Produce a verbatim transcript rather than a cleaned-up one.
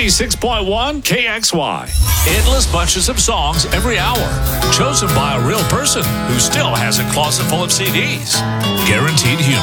ninety-six point one K X Y. Endless bunches of songs every hour, chosen by a real person who still has a closet full of C Ds. Guaranteed humor.